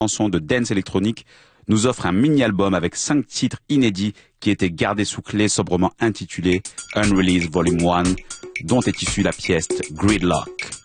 chanson de dance électronique, nous offre un mini-album avec 5 titres inédits qui étaient gardés sous clé, sobrement intitulé Unreleased Volume 1, dont est issue la pièce Gridlock.